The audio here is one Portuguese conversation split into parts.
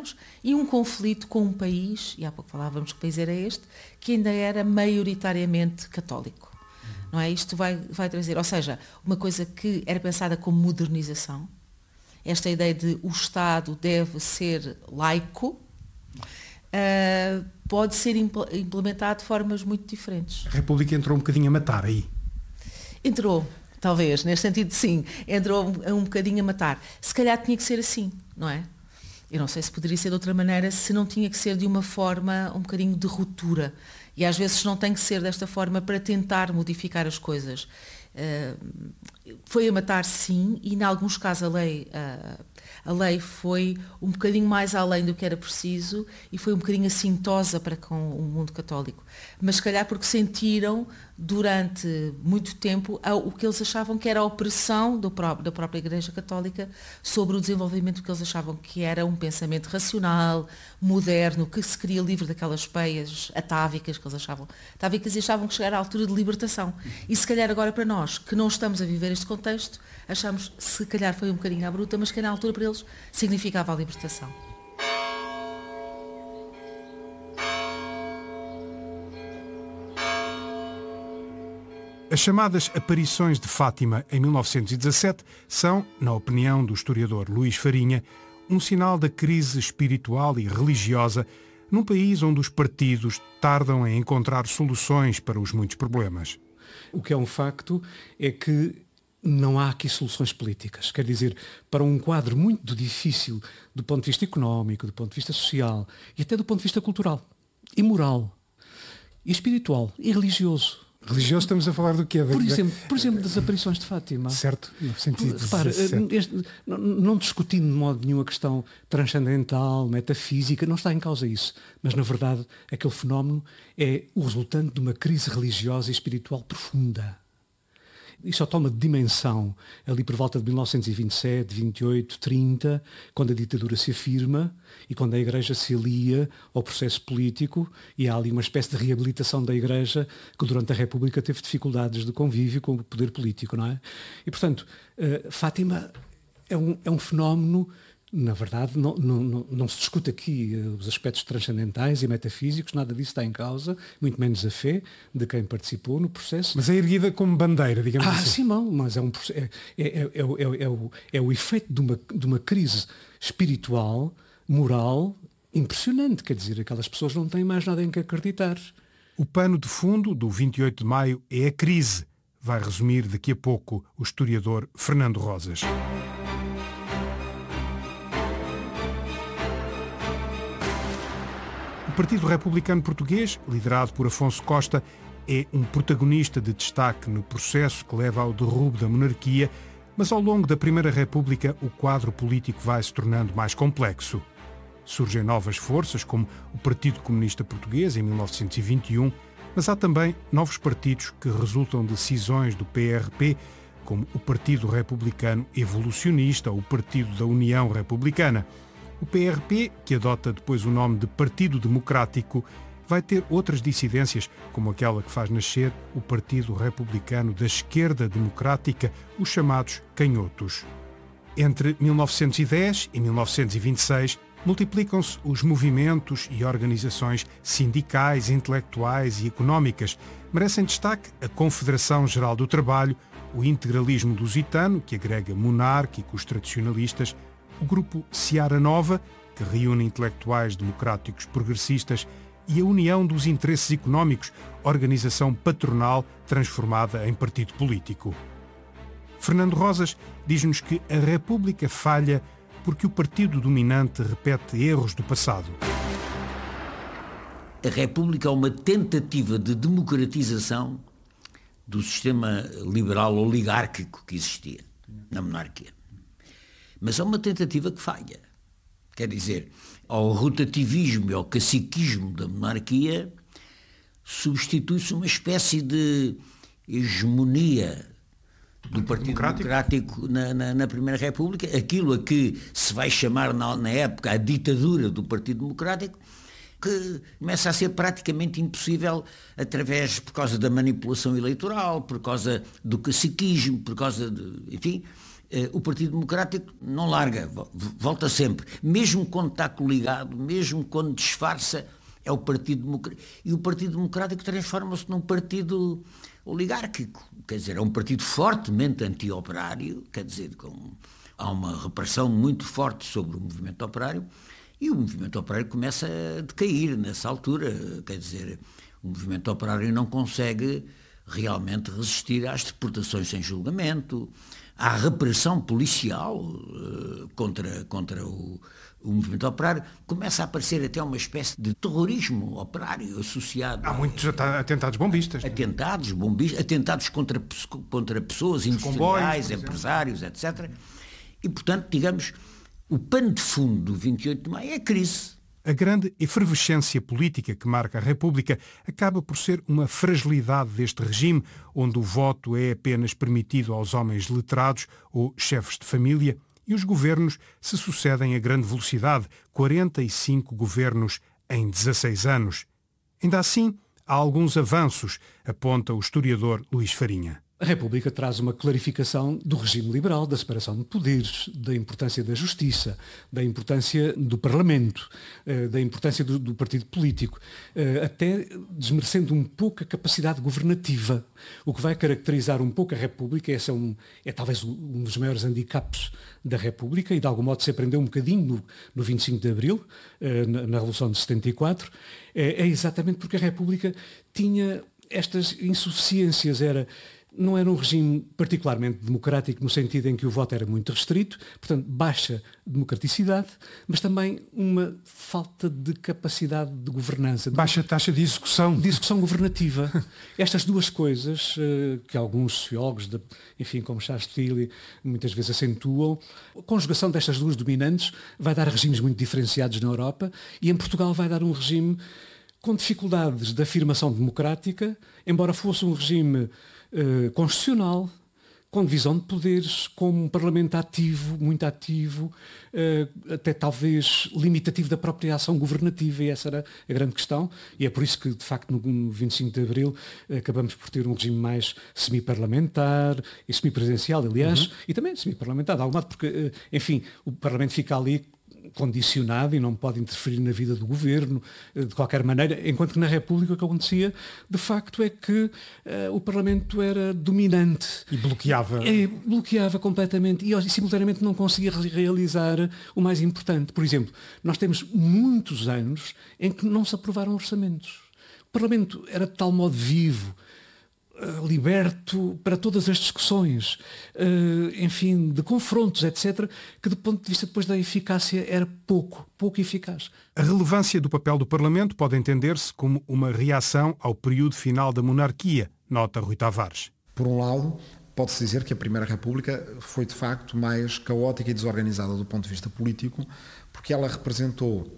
refugiados e um conflito com um país, e há pouco falávamos que o país era este, que ainda era maioritariamente católico. Não é? Isto vai trazer, ou seja, uma coisa que era pensada como modernização, esta ideia de o Estado deve ser laico, pode ser implementado de formas muito diferentes. A República entrou um bocadinho a matar aí. Entrou, talvez, neste sentido sim, entrou um bocadinho a matar. Se calhar tinha que ser assim, não é? Eu não sei se poderia ser de outra maneira, se não tinha que ser de uma forma um bocadinho de ruptura. E às vezes não tem que ser desta forma para tentar modificar as coisas. Foi a matar sim, e em alguns casos a lei foi um bocadinho mais além do que era preciso e foi um bocadinho assintosa para com o mundo católico. Mas se calhar porque sentiram durante muito tempo o que eles achavam que era a opressão da própria Igreja Católica sobre o desenvolvimento que eles achavam que era um pensamento racional, moderno, que se queria livre daquelas peias atávicas que eles achavam. Atávicas e achavam que chegara à altura de libertação. E se calhar agora para nós, que não estamos a viver este contexto, achamos se calhar foi um bocadinho à bruta, mas que na altura para eles significava a libertação. As chamadas aparições de Fátima em 1917 são, na opinião do historiador Luís Farinha, um sinal da crise espiritual e religiosa num país onde os partidos tardam em encontrar soluções para os muitos problemas. O que é um facto é que não há aqui soluções políticas. Quer dizer, para um quadro muito difícil do ponto de vista económico, do ponto de vista social e até do ponto de vista cultural e moral e espiritual e religioso. Religioso estamos a falar do quê? Por exemplo, das aparições de Fátima. Certo, no sentido de... Repara, não discutindo de modo nenhum a questão transcendental, metafísica, não está em causa isso. Mas, na verdade, aquele fenómeno é o resultante de uma crise religiosa e espiritual profunda. Isso só toma dimensão ali por volta de 1927, 28, 30, quando a ditadura se afirma e quando a Igreja se alia ao processo político e há ali uma espécie de reabilitação da Igreja que durante a República teve dificuldades de convívio com o poder político, não é? E, portanto, Fátima é um fenómeno. Na verdade, não se discute aqui os aspectos transcendentais e metafísicos, nada disso está em causa, muito menos a fé de quem participou no processo. Mas é erguida como bandeira, digamos assim. Sim, não, mas é o efeito de uma crise espiritual, moral, impressionante. Quer dizer, aquelas pessoas não têm mais nada em que acreditar. O pano de fundo do 28 de maio é a crise, vai resumir daqui a pouco o historiador Fernando Rosas. O Partido Republicano Português, liderado por Afonso Costa, é um protagonista de destaque no processo que leva ao derrubo da monarquia, mas ao longo da Primeira República o quadro político vai se tornando mais complexo. Surgem novas forças, como o Partido Comunista Português, em 1921, mas há também novos partidos que resultam de cisões do PRP, como o Partido Republicano Evolucionista ou o Partido da União Republicana. O PRP, que adota depois o nome de Partido Democrático, vai ter outras dissidências, como aquela que faz nascer o Partido Republicano da Esquerda Democrática, os chamados canhotos. Entre 1910 e 1926, multiplicam-se os movimentos e organizações sindicais, intelectuais e económicas. Merecem destaque a Confederação Geral do Trabalho, o integralismo lusitano, que agrega monárquicos tradicionalistas, o grupo Seara Nova, que reúne intelectuais democráticos progressistas, e a União dos Interesses Económicos, organização patronal transformada em partido político. Fernando Rosas diz-nos que a República falha porque o partido dominante repete erros do passado. A República é uma tentativa de democratização do sistema liberal oligárquico que existia na monarquia. Mas é uma tentativa que falha. Quer dizer, ao rotativismo e ao caciquismo da monarquia substitui-se uma espécie de hegemonia do Partido Democrático na Primeira República, aquilo a que se vai chamar na época a ditadura do Partido Democrático, que começa a ser praticamente impossível por causa da manipulação eleitoral, por causa do caciquismo, por causa de, enfim, o Partido Democrático não larga, volta sempre. Mesmo quando está coligado, mesmo quando disfarça, é o Partido Democrático. E o Partido Democrático transforma-se num partido oligárquico. Quer dizer, é um partido fortemente anti-operário, quer dizer, há uma repressão muito forte sobre o movimento operário, e o movimento operário começa a decair nessa altura. Quer dizer, o movimento operário não consegue realmente resistir às deportações sem julgamento, à repressão policial contra o movimento operário. Começa a aparecer até uma espécie de terrorismo operário associado. Há muitos atentados bombistas. Atentados contra pessoas industriais, empresários, etc. E, portanto, digamos, o pano de fundo do 28 de maio é a crise. A grande efervescência política que marca a República acaba por ser uma fragilidade deste regime, onde o voto é apenas permitido aos homens letrados ou chefes de família, e os governos se sucedem a grande velocidade, 45 governos em 16 anos. Ainda assim, há alguns avanços, aponta o historiador Luís Farinha. A República traz uma clarificação do regime liberal, da separação de poderes, da importância da justiça, da importância do Parlamento, da importância do partido político, até desmerecendo um pouco a capacidade governativa. O que vai caracterizar um pouco a República, esse é talvez um dos maiores handicaps da República, e de algum modo se aprendeu um bocadinho no 25 de Abril, na Revolução de 74, é exatamente porque a República tinha estas insuficiências. Não era um regime particularmente democrático, no sentido em que o voto era muito restrito, portanto, baixa democraticidade, mas também uma falta de capacidade de governança. Baixa taxa de execução. De execução governativa. Estas duas coisas, que alguns sociólogos, enfim, como Charles Tilly, muitas vezes acentuam, a conjugação destas duas dominantes vai dar regimes muito diferenciados na Europa, e em Portugal vai dar um regime com dificuldades de afirmação democrática, embora fosse um regime constitucional, com divisão de poderes, com um parlamento ativo, muito ativo, até talvez limitativo da própria ação governativa, e essa era a grande questão, e é por isso que, de facto, no 25 de Abril acabamos por ter um regime mais semi-parlamentar, e semi-presidencial, aliás, e também semi-parlamentar, de algum modo, porque, enfim, o Parlamento fica ali condicionado e não pode interferir na vida do governo de qualquer maneira, enquanto que na República o que acontecia de facto é que o Parlamento era dominante. E bloqueava. Bloqueava completamente e simultaneamente não conseguia realizar o mais importante. Por exemplo, nós temos muitos anos em que não se aprovaram orçamentos. O Parlamento era de tal modo vivo, liberto para todas as discussões, enfim, de confrontos, etc., que do ponto de vista depois da eficácia era pouco eficaz. A relevância do papel do Parlamento pode entender-se como uma reação ao período final da monarquia, nota Rui Tavares. Por um lado, pode-se dizer que a Primeira República foi de facto mais caótica e desorganizada do ponto de vista político, porque ela representou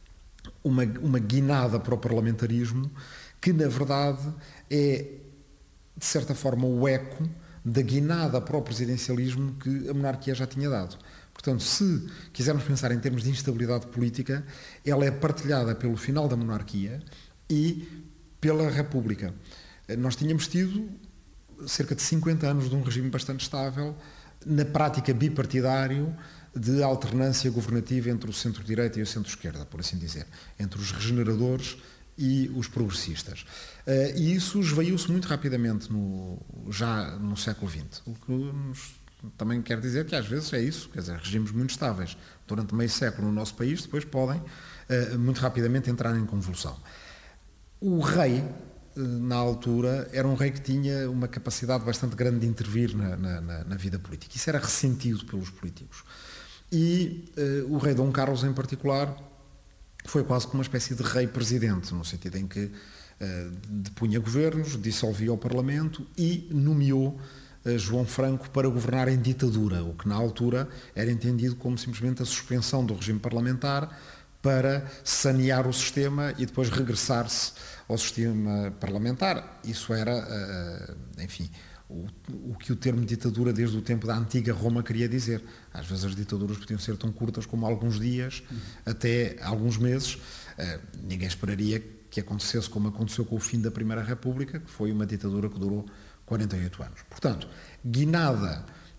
uma guinada para o parlamentarismo que, na verdade, é de certa forma, o eco da guinada para o presidencialismo que a monarquia já tinha dado. Portanto, se quisermos pensar em termos de instabilidade política, ela é partilhada pelo final da monarquia e pela República. Nós tínhamos tido cerca de 50 anos de um regime bastante estável, na prática bipartidário, de alternância governativa entre o centro-direita e o centro-esquerda, por assim dizer, entre os regeneradores e os progressistas. E isso esvaiu-se muito rapidamente já no século XX, o que também quer dizer que às vezes é isso, quer dizer, regimes muito estáveis durante meio século no nosso país depois podem muito rapidamente entrar em convulsão. O rei, na altura, era um rei que tinha uma capacidade bastante grande de intervir na vida política. Isso era ressentido pelos políticos. E o rei Dom Carlos, em particular, foi quase como uma espécie de rei-presidente, no sentido em que depunha governos, dissolvia o Parlamento e nomeou João Franco para governar em ditadura, o que na altura era entendido como simplesmente a suspensão do regime parlamentar para sanear o sistema e depois regressar-se ao sistema parlamentar. Isso era, enfim, o que o termo ditadura desde o tempo da antiga Roma queria dizer. Às vezes as ditaduras podiam ser tão curtas como alguns dias, até alguns meses. Ninguém esperaria que acontecesse como aconteceu com o fim da Primeira República, que foi uma ditadura que durou 48 anos. Portanto, guinada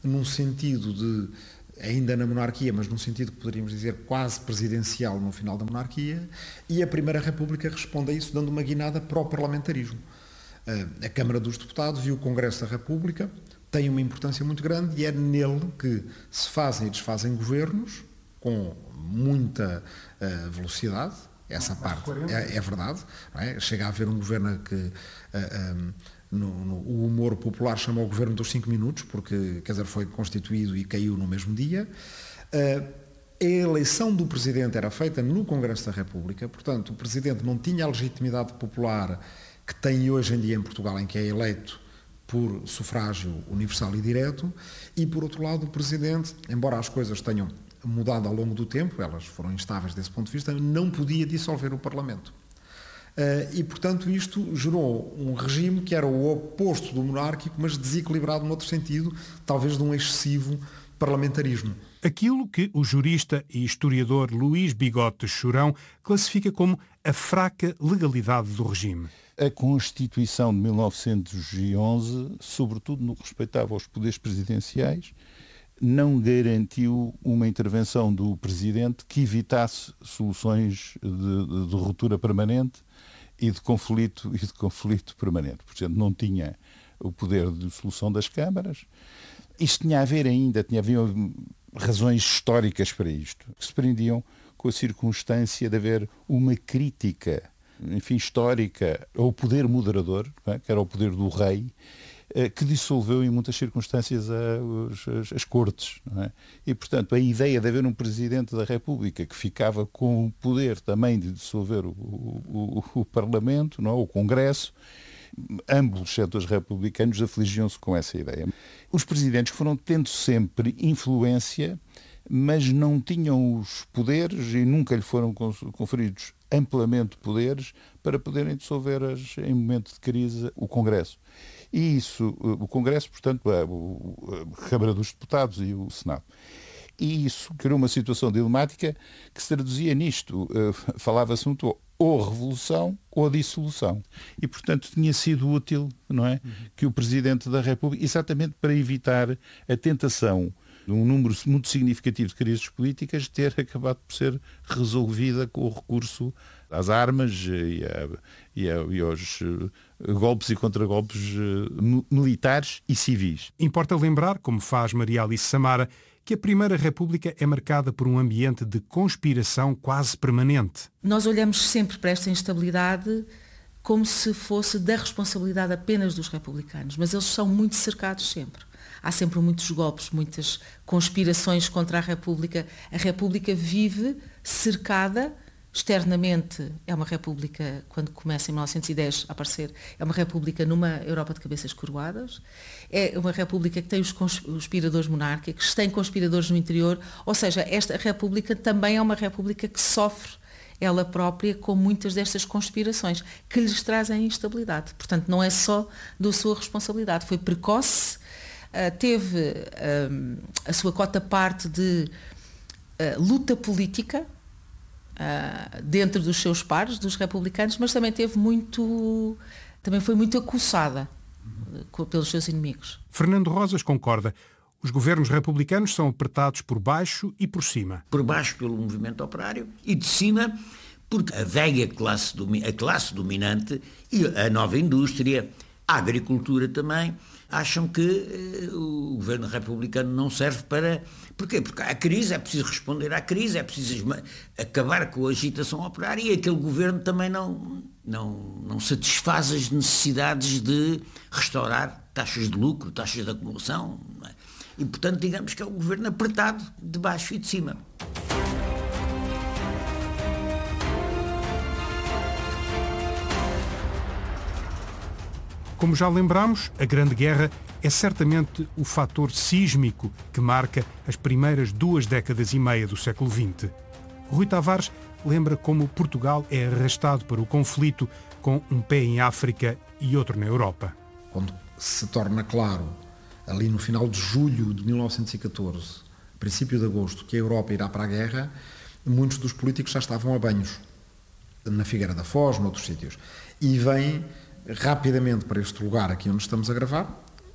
num sentido de, ainda na monarquia, mas num sentido que poderíamos dizer quase presidencial no final da monarquia, e a Primeira República responde a isso dando uma guinada para o parlamentarismo. A Câmara dos Deputados e o Congresso da República têm uma importância muito grande e é nele que se fazem e desfazem governos com muita velocidade. Essa parte é verdade. Não é? Chega a haver um governo que o humor popular chama o governo dos 5 minutos, porque, quer dizer, foi constituído e caiu no mesmo dia. A eleição do Presidente era feita no Congresso da República, portanto, o Presidente não tinha a legitimidade popular que tem hoje em dia em Portugal, em que é eleito por sufrágio universal e direto, e, por outro lado, o Presidente, embora as coisas tenham mudado ao longo do tempo, elas foram instáveis desse ponto de vista, não podia dissolver o Parlamento. E, portanto, isto gerou um regime que era o oposto do monárquico, mas desequilibrado noutro sentido, talvez de um excessivo parlamentarismo. Aquilo que o jurista e historiador Luís Bigote Churão classifica como a fraca legalidade do regime. A Constituição de 1911, sobretudo no que respeitava aos poderes presidenciais, não garantiu uma intervenção do Presidente que evitasse soluções de ruptura permanente e de conflito permanente. Portanto, não tinha o poder de solução das câmaras. Isto tinha havia razões históricas para isto, que se prendiam com a circunstância de haver uma crítica, enfim, histórica ao poder moderador, não é? Que era o poder do rei, que dissolveu em muitas circunstâncias as cortes. Não é? E, portanto, a ideia de haver um Presidente da República que ficava com o poder também de dissolver o Parlamento, não é? O Congresso, ambos os setores republicanos afligiam-se com essa ideia. Os presidentes foram tendo sempre influência, mas não tinham os poderes e nunca lhe foram conferidos amplamente poderes para poderem dissolver, em momento de crise, o Congresso. E isso, o Congresso, portanto, a Câmara dos Deputados e o Senado. E isso criou uma situação dilemática que se traduzia nisto. Falava-se muito ou revolução ou dissolução. E, portanto, tinha sido útil, não é, que o Presidente da República, exatamente para evitar a tentação de um número muito significativo de crises políticas, ter acabado por ser resolvida com o recurso às armas e aos golpes e contragolpes militares e civis. Importa lembrar, como faz Maria Alice Samara, que a Primeira República é marcada por um ambiente de conspiração quase permanente. Nós olhamos sempre para esta instabilidade como se fosse da responsabilidade apenas dos republicanos, mas eles são muito cercados sempre. Há sempre muitos golpes, muitas conspirações contra a República. A República vive cercada, externamente é uma República, quando começa em 1910 a aparecer, é uma República numa Europa de cabeças coroadas, é uma República que tem os conspiradores monárquicos, tem conspiradores no interior, ou seja, esta República também é uma República que sofre ela própria com muitas destas conspirações, que lhes trazem instabilidade. Portanto, não é só da sua responsabilidade, foi precoce, teve a sua cota parte de luta política dentro dos seus pares, dos republicanos, mas também foi muito acossada pelos seus inimigos. Fernando Rosas concorda. Os governos republicanos são apertados por baixo e por cima. Por baixo pelo movimento operário e de cima porque a velha classe dominante e a nova indústria, a agricultura também, acham que o governo republicano não serve para... Porquê? Porque há crise, é preciso responder à crise, é preciso acabar com a agitação operária e aquele governo também não satisfaz as necessidades de restaurar taxas de lucro, taxas de acumulação. Não é? E, portanto, digamos que é um governo apertado de baixo e de cima. Como já lembramos, a Grande Guerra é certamente o fator sísmico que marca as primeiras 2 décadas e meia do século XX. Rui Tavares lembra como Portugal é arrastado para o conflito com um pé em África e outro na Europa. Quando se torna claro, ali no final de julho de 1914, princípio de agosto, que a Europa irá para a guerra, muitos dos políticos já estavam a banhos, na Figueira da Foz, noutros sítios. E vêm rapidamente para este lugar aqui onde estamos a gravar,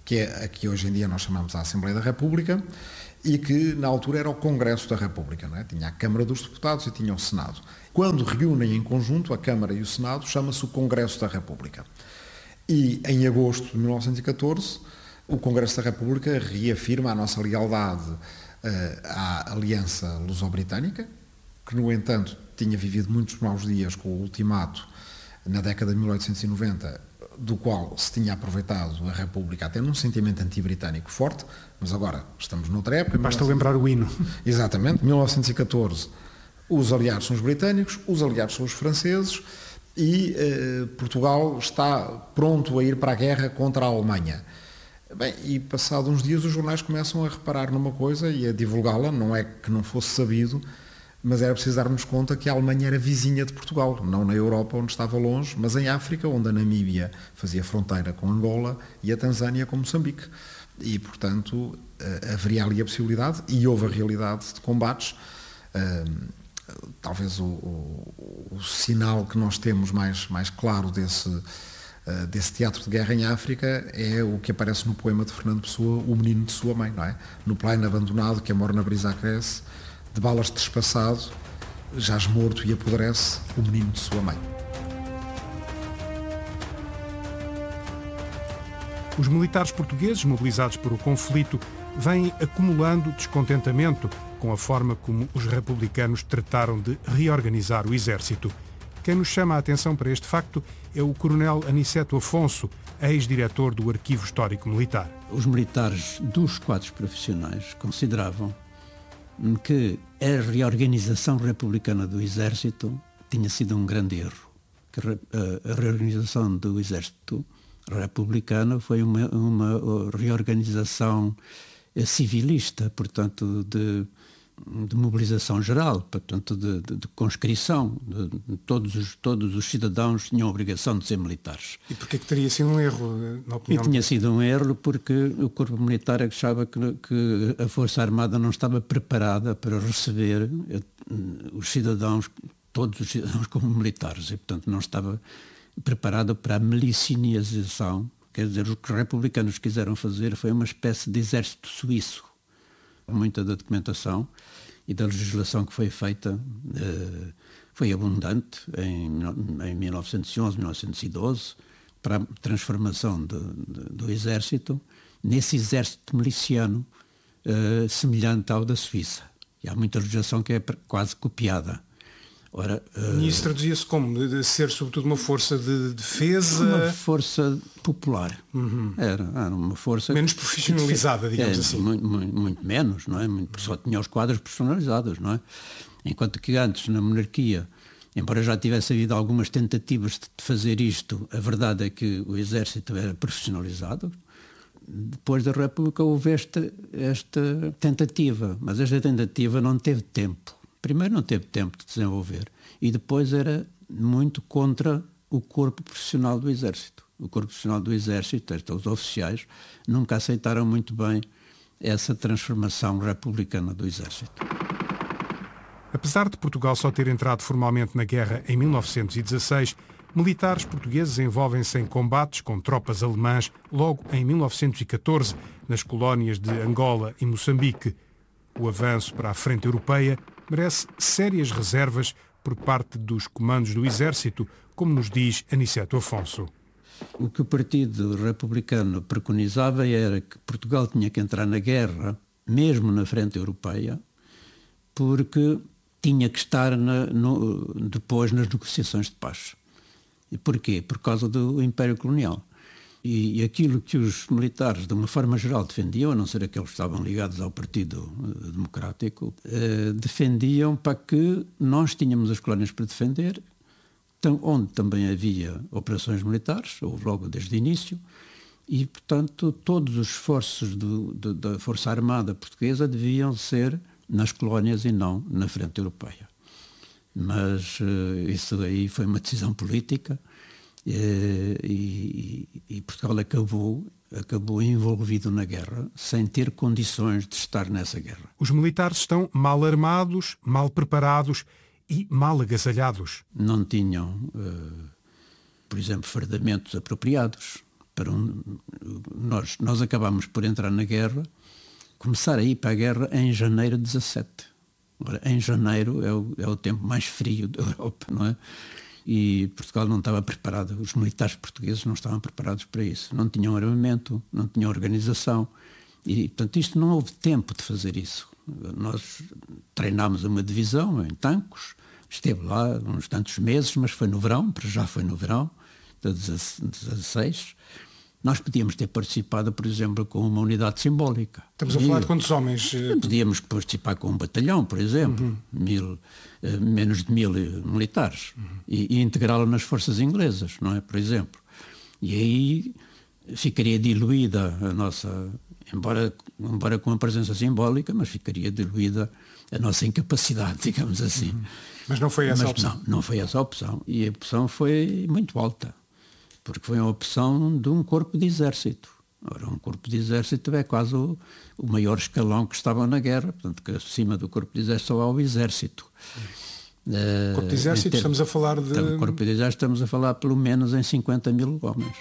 que é a que hoje em dia nós chamamos a Assembleia da República, e que na altura era o Congresso da República, não é? Tinha a Câmara dos Deputados e tinha o Senado. Quando reúnem em conjunto a Câmara e o Senado, chama-se o Congresso da República. E em agosto de 1914, o Congresso da República reafirma a nossa lealdade à Aliança Luso-Britânica, que no entanto tinha vivido muitos maus dias com o ultimato na década de 1890, do qual se tinha aproveitado a República até num sentimento anti-britânico forte, mas agora estamos noutra época. Basta lembrar o hino. Exatamente, 1914, os aliados são os britânicos, os aliados são os franceses, e Portugal está pronto a ir para a guerra contra a Alemanha. Bem, e passados uns dias os jornais começam a reparar numa coisa e a divulgá-la, não é que não fosse sabido, mas era preciso darmos conta que a Alemanha era vizinha de Portugal, não na Europa, onde estava longe, mas em África, onde a Namíbia fazia fronteira com Angola e a Tanzânia com Moçambique. E, portanto, haveria ali a possibilidade, e houve a realidade de combates. Talvez o sinal que nós temos mais claro desse teatro de guerra em África é o que aparece no poema de Fernando Pessoa, O Menino de Sua Mãe, não é? No plaino abandonado, que a morna brisa cresce, de balas trespassado, jaz morto e apodrece o menino de sua mãe. Os militares portugueses, mobilizados por o conflito, vêm acumulando descontentamento com a forma como os republicanos trataram de reorganizar o exército. Quem nos chama a atenção para este facto é o coronel Aniceto Afonso, ex-diretor do Arquivo Histórico Militar. Os militares dos quadros profissionais consideravam que a reorganização republicana do Exército tinha sido um grande erro. Que a reorganização do Exército republicano foi uma reorganização civilista, portanto, de mobilização geral, portanto, de conscrição. Todos os cidadãos tinham a obrigação de ser militares. E porquê que teria sido um erro, na opinião? E tinha sido um erro porque o corpo militar achava que a Força Armada não estava preparada para receber os cidadãos, todos os cidadãos como militares, e portanto não estava preparada para a milicinização. Quer dizer, o que os republicanos quiseram fazer foi uma espécie de exército suíço. Muita da documentação e da legislação que foi feita foi abundante em 1911, 1912, para a transformação do exército nesse exército miliciano semelhante ao da Suíça. E há muita legislação que é quase copiada. Ora, e isso traduzia-se como? De ser sobretudo uma força de defesa? Uma força popular. Uhum. Era uma força... Menos profissionalizada, digamos assim. Muito menos, não é? Só tinha os quadros profissionalizados, não é? Enquanto que antes, na monarquia, embora já tivesse havido algumas tentativas de fazer isto, a verdade é que o exército era profissionalizado. Depois da República houve esta tentativa, mas esta tentativa não teve tempo. Primeiro não teve tempo de desenvolver e depois era muito contra o corpo profissional do Exército. O corpo profissional do Exército, os oficiais, nunca aceitaram muito bem essa transformação republicana do Exército. Apesar de Portugal só ter entrado formalmente na guerra em 1916, militares portugueses envolvem-se em combates com tropas alemãs logo em 1914, nas colónias de Angola e Moçambique. O avanço para a frente europeia merece sérias reservas por parte dos comandos do Exército, como nos diz Aniceto Afonso. O que o Partido Republicano preconizava era que Portugal tinha que entrar na guerra, mesmo na frente europeia, porque tinha que estar depois nas negociações de paz. E porquê? Por causa do Império Colonial. E aquilo que os militares, de uma forma geral, defendiam, a não ser aqueles que estavam ligados ao Partido Democrático, defendiam para que nós tínhamos as colónias para defender, onde também havia operações militares, houve logo desde o início, e, portanto, todos os esforços da Força Armada Portuguesa deviam ser nas colónias e não na frente europeia. Mas isso aí foi uma decisão política, e Portugal acabou envolvido na guerra sem ter condições de estar nessa guerra. Os militares estão mal armados, mal preparados e mal agasalhados. Não tinham, por exemplo, fardamentos apropriados Nós acabámos por entrar na guerra, começar a ir para a guerra em janeiro de 17. Agora, em janeiro é o tempo mais frio da Europa, não é? E Portugal não estava preparado, os militares portugueses não estavam preparados para isso. Não tinham armamento, não tinham organização. E, portanto, isto não houve tempo de fazer isso. Nós treinámos uma divisão em Tancos, esteve lá uns tantos meses, mas foi no verão, já foi no verão, de 16. Nós podíamos ter participado, por exemplo, com uma unidade simbólica. Estamos a falar de quantos homens? Podíamos participar com um batalhão, por exemplo, menos de 1000 militares, e integrá-lo nas forças inglesas, não é? Por exemplo. E aí ficaria diluída a nossa, embora com a presença simbólica, mas ficaria diluída a nossa incapacidade, digamos assim. Mas não foi essa a opção? Não foi essa a opção. E a opção foi muito alta, porque foi a opção de um corpo de exército. Ora, um corpo de exército é quase o maior escalão que estava na guerra, portanto, que acima do corpo de exército só há o exército. Corpo de exército, estamos a falar de... Então, corpo de exército, estamos a falar pelo menos em 50.000 homens.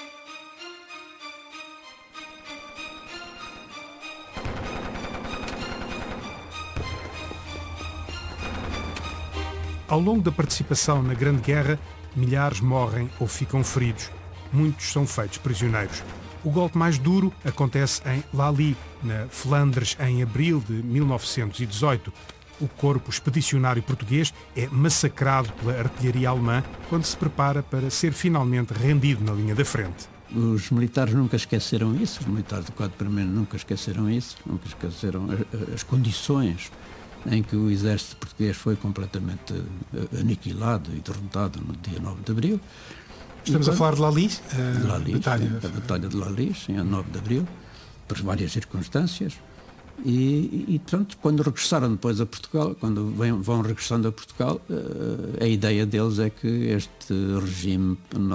Ao longo da participação na Grande Guerra, milhares morrem ou ficam feridos. Muitos são feitos prisioneiros. O golpe mais duro acontece em Lally, na Flandres, em abril de 1918. O corpo expedicionário português é massacrado pela artilharia alemã quando se prepara para ser finalmente rendido na linha da frente. Os militares nunca esqueceram isso, os militares do quadro primeiro nunca esqueceram isso, nunca esqueceram as condições em que o exército português foi completamente aniquilado e derrotado no dia 9 de abril. Estamos a falar de Lally? A Batalha de Lally, sim, a 9 de abril, por várias circunstâncias. E portanto, quando regressaram depois a Portugal, quando vão regressando a Portugal, a ideia deles é que este regime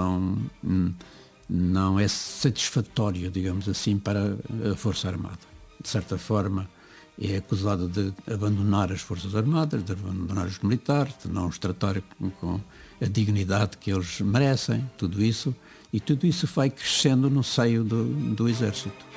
não é satisfatório, digamos assim, para a Força Armada. De certa forma, é acusado de abandonar as Forças Armadas, de abandonar os militares, de não os tratar com a dignidade que eles merecem, tudo isso, e tudo isso vai crescendo no seio do Exército.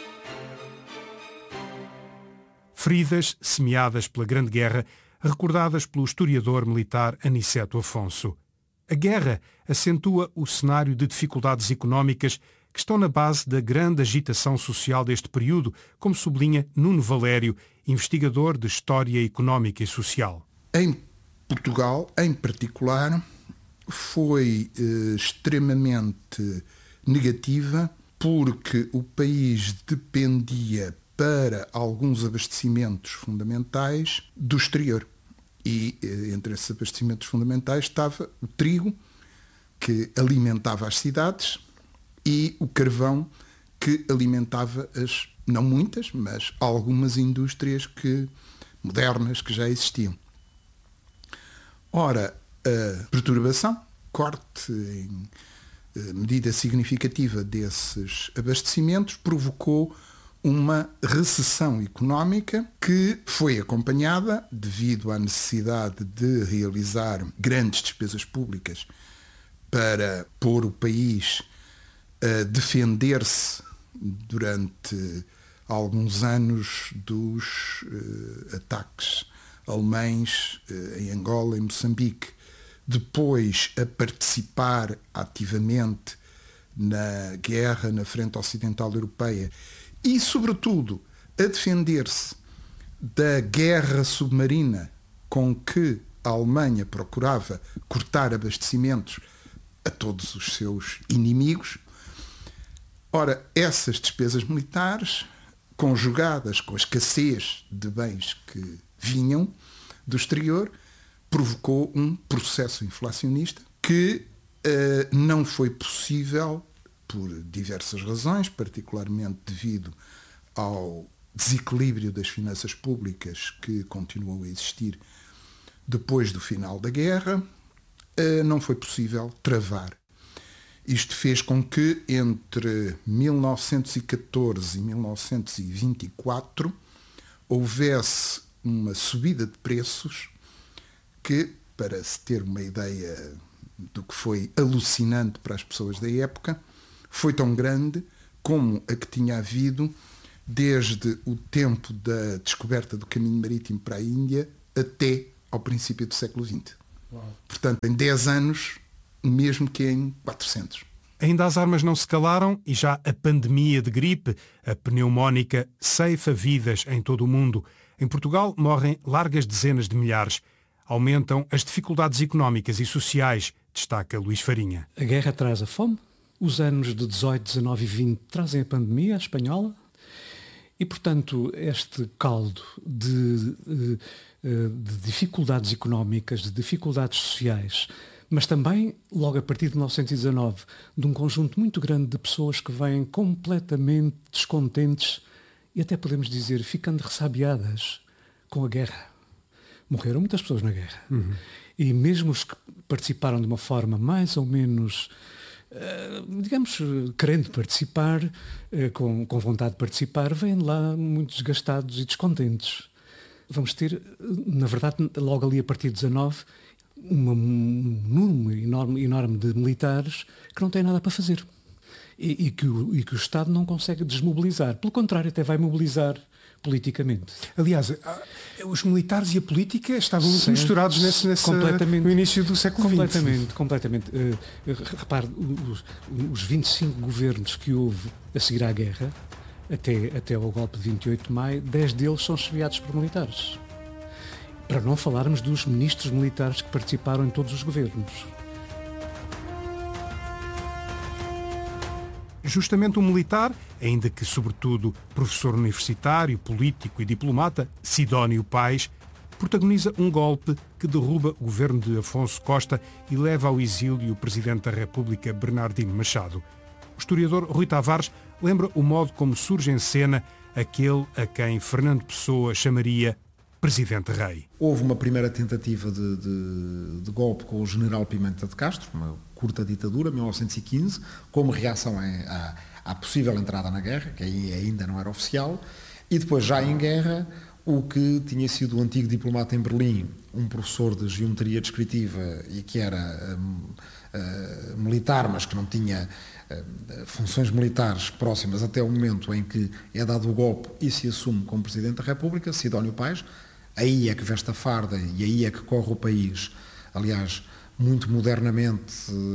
Feridas semeadas pela Grande Guerra, recordadas pelo historiador militar Aniceto Afonso. A guerra acentua o cenário de dificuldades económicas que estão na base da grande agitação social deste período, como sublinha Nuno Valério, investigador de História Económica e Social. Em Portugal, em particular, foi extremamente negativa porque o país dependia para alguns abastecimentos fundamentais do exterior. E entre esses abastecimentos fundamentais estava o trigo, que alimentava as cidades, e o carvão, que alimentava não muitas, mas algumas indústrias modernas que já existiam. Ora, a perturbação, corte em medida significativa desses abastecimentos, provocou uma recessão económica que foi acompanhada, devido à necessidade de realizar grandes despesas públicas para pôr o país a defender-se durante alguns anos dos ataques alemães em Angola e Moçambique, depois a participar ativamente na guerra na frente ocidental europeia e, sobretudo, a defender-se da guerra submarina com que a Alemanha procurava cortar abastecimentos a todos os seus inimigos. Ora, essas despesas militares, conjugadas com a escassez de bens que vinham do exterior, provocou um processo inflacionista que não foi possível, por diversas razões, particularmente devido ao desequilíbrio das finanças públicas que continuou a existir depois do final da guerra, não foi possível travar. Isto fez com que entre 1914 e 1924 houvesse uma subida de preços que, para se ter uma ideia do que foi alucinante para as pessoas da época, foi tão grande como a que tinha havido desde o tempo da descoberta do caminho marítimo para a Índia até ao princípio do século XX. Portanto, em 10 anos, mesmo que em 400. Ainda as armas não se calaram e já a pandemia de gripe, a pneumónica, ceifa vidas em todo o mundo. Em Portugal morrem largas dezenas de milhares. Aumentam as dificuldades económicas e sociais, destaca Luís Farinha. A guerra traz a fome, os anos de 18, 19 e 20 trazem a pandemia espanhola e, portanto, este caldo de dificuldades económicas, de dificuldades sociais, mas também, logo a partir de 1919, de um conjunto muito grande de pessoas que vêm completamente descontentes e até podemos dizer ficando ressabiadas com a guerra. Morreram muitas pessoas na guerra. E mesmo os que participaram de uma forma mais ou menos, digamos, querendo participar, com vontade de participar, vêm lá muito desgastados e descontentes. Vamos ter, na verdade, logo ali a partir de 19, um número enorme de militares que não têm nada para fazer e que o Estado não consegue desmobilizar. Pelo contrário, até vai mobilizar politicamente. Aliás, os militares e a política estavam muito misturados no início do século XX. Completamente. Repare, os 25 governos que houve a seguir à guerra, até ao golpe de 28 de maio, 10 deles são chefiados por militares. Para não falarmos dos ministros militares que participaram em todos os governos. Justamente um militar, ainda que sobretudo professor universitário, político e diplomata, Sidónio Pais, protagoniza um golpe que derruba o governo de Afonso Costa e leva ao exílio o Presidente da República, Bernardino Machado. O historiador Rui Tavares lembra o modo como surge em cena aquele a quem Fernando Pessoa chamaria Presidente Rei. Houve uma primeira tentativa de golpe com o general Pimenta de Castro, uma curta ditadura, 1915, como reação à possível entrada na guerra, que aí ainda não era oficial, e depois, já em guerra, o que tinha sido o antigo diplomata em Berlim, um professor de geometria descritiva e que era militar, mas que não tinha funções militares próximas até o momento em que é dado o golpe e se assume como Presidente da República, Sidónio Pais. Aí é que veste a farda e aí é que corre o país, aliás, muito modernamente,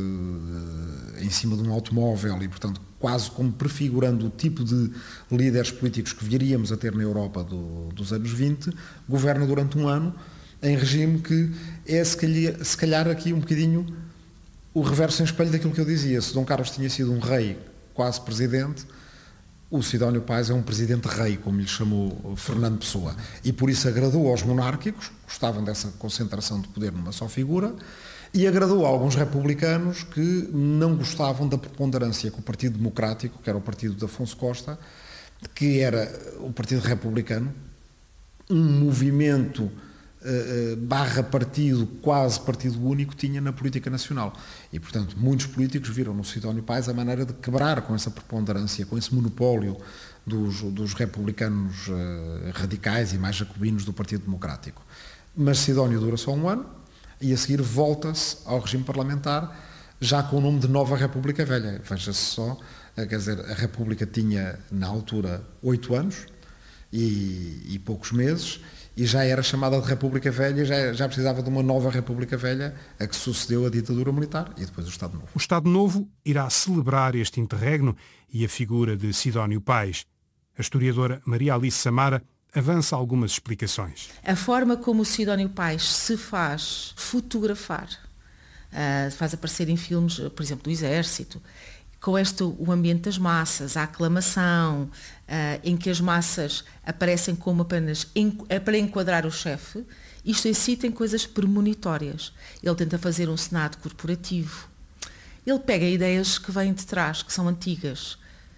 em cima de um automóvel e, portanto, quase como prefigurando o tipo de líderes políticos que viríamos a ter na Europa dos anos 20, governa durante um ano em regime que é, se calhar, aqui um bocadinho o reverso em espelho daquilo que eu dizia. Se Dom Carlos tinha sido um rei quase presidente, o Sidónio Pais é um presidente-rei, como lhe chamou Fernando Pessoa. E por isso agradou aos monárquicos, gostavam dessa concentração de poder numa só figura, e agradou a alguns republicanos que não gostavam da preponderância que o Partido Democrático, que era o partido de Afonso Costa, que era o Partido Republicano, um movimento barra partido, quase partido único, tinha na política nacional. E, portanto, muitos políticos viram no Sidónio Pais a maneira de quebrar com essa preponderância, com esse monopólio dos republicanos radicais e mais jacobinos do Partido Democrático. Mas Sidónio dura só um ano e a seguir volta-se ao regime parlamentar, já com o nome de Nova República Velha. Veja-se só, quer dizer, a República tinha, na altura, 8 anos e poucos meses, e já era chamada de República Velha, já precisava de uma nova República Velha, a que sucedeu a ditadura militar e depois o Estado Novo. O Estado Novo irá celebrar este interregno e a figura de Sidónio Pais. A historiadora Maria Alice Samara avança algumas explicações. A forma como o Sidónio Pais se faz fotografar, faz aparecer em filmes, por exemplo, do Exército, com o ambiente das massas, a aclamação, em que as massas aparecem como apenas para enquadrar o chefe, isto em si tem coisas premonitórias. Ele tenta fazer um Senado corporativo. Ele pega ideias que vêm de trás, que são antigas,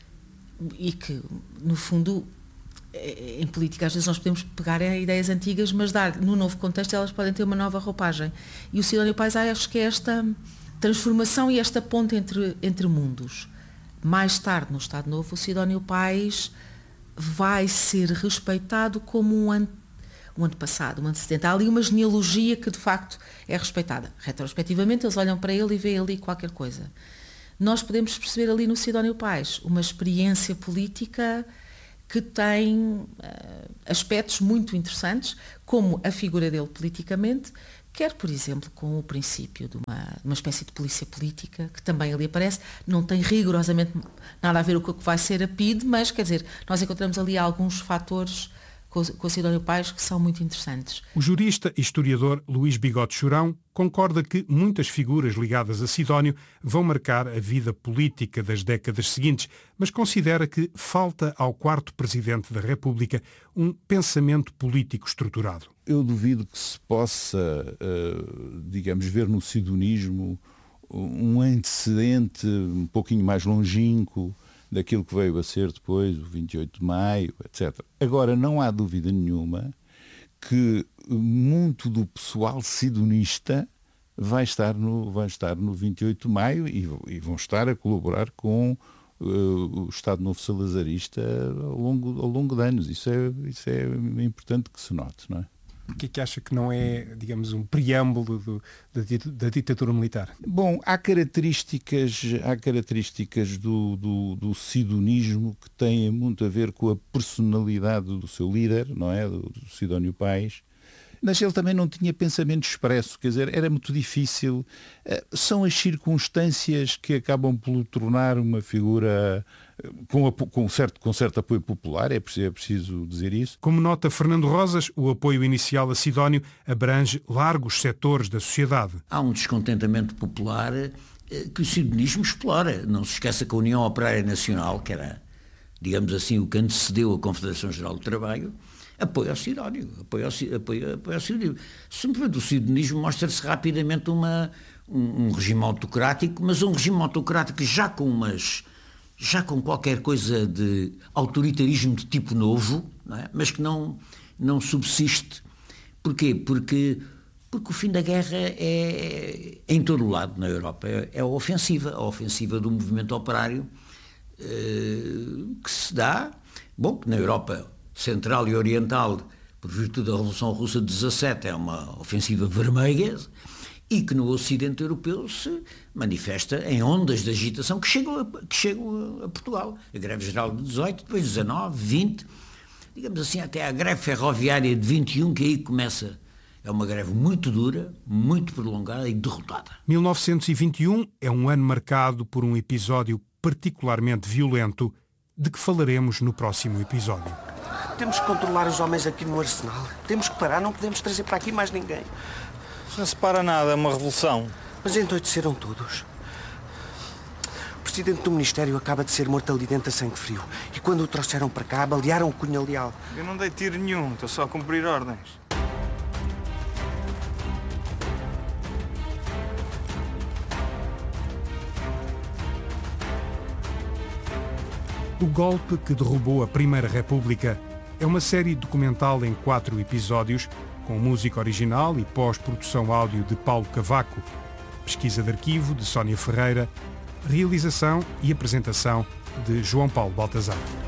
e que, no fundo, em política, às vezes nós podemos pegar ideias antigas, mas dar, no novo contexto, elas podem ter uma nova roupagem. E o Sidónio Pais, acho que é esta transformação e esta ponte entre mundos. Mais tarde, no Estado Novo, o Sidónio Pais vai ser respeitado como um antepassado, um antecedente. Há ali uma genealogia que, de facto, é respeitada. Retrospectivamente, eles olham para ele e veem ali qualquer coisa. nós podemos perceber ali no Sidónio Pais uma experiência política que tem aspectos muito interessantes, como a figura dele politicamente, quer, por exemplo, com o princípio de uma espécie de polícia política, que também ali aparece, não tem rigorosamente nada a ver com o que vai ser a PIDE, mas, quer dizer, nós encontramos ali alguns fatores com o Sidónio Pais que são muito interessantes. O jurista e historiador Luís Bigode Churão concorda que muitas figuras ligadas a Sidónio vão marcar a vida política das décadas seguintes, mas considera que falta ao quarto Presidente da República um pensamento político estruturado. Eu duvido que se possa, digamos, ver no sidonismo um antecedente um pouquinho mais longínquo daquilo que veio a ser depois o 28 de maio, etc. Agora, não há dúvida nenhuma que muito do pessoal sidonista vai estar no 28 de maio e vão estar a colaborar com o Estado Novo Salazarista ao longo de anos. Isso é importante que se note, não é? O que é que acha que não é, digamos, um preâmbulo da ditadura militar? Bom, há características do sidonismo que têm muito a ver com a personalidade do seu líder, não é? Do Sidónio Pais. Mas ele também não tinha pensamento expresso, quer dizer, era muito difícil. São as circunstâncias que acabam por tornar uma figura com certo apoio popular, é preciso dizer isso. Como nota Fernando Rosas, o apoio inicial a Sidónio abrange largos setores da sociedade. Há um descontentamento popular que o sidonismo explora. Não se esqueça que a União Operária Nacional, que era, digamos assim, o que antecedeu a Confederação Geral do Trabalho, apoio ao Sidónio, apoio ao Sidónio. Simplesmente o sidonismo mostra-se rapidamente um regime autocrático, mas um regime autocrático já com qualquer coisa de autoritarismo de tipo novo, não é? Mas que não subsiste. Porquê? Porque o fim da guerra é em todo o lado na Europa, é a ofensiva do movimento operário que se dá, bom, na Europa Central e Oriental, por virtude da Revolução Russa de 17, é uma ofensiva vermelha, e que no Ocidente Europeu se manifesta em ondas de agitação que chegam a Portugal. A greve geral de 18, depois 19, 20, digamos assim, até a greve ferroviária de 21, que aí começa. É uma greve muito dura, muito prolongada e derrotada. 1921 é um ano marcado por um episódio particularmente violento, de que falaremos no próximo episódio. Temos que controlar os homens aqui no Arsenal. Temos que parar, não podemos trazer para aqui mais ninguém. Não se para nada, é uma revolução. Mas endoideceram todos. O presidente do Ministério acaba de ser morto ali dentro a sangue frio. E quando o trouxeram para cá, balearam o Cunha Leal. Eu não dei tiro nenhum, estou só a cumprir ordens. O golpe que derrubou a Primeira República é uma série documental em 4 episódios, com música original e pós-produção áudio de Paulo Cavaco, pesquisa de arquivo de Sónia Ferreira, realização e apresentação de João Paulo Baltazar.